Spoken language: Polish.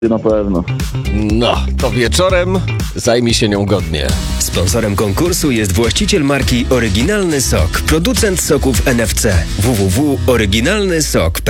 Na pewno. No, to wieczorem zajmij się nią godnie. Sponsorem konkursu jest właściciel marki Oryginalny Sok, producent soków NFC. www.oryginalnysok.pl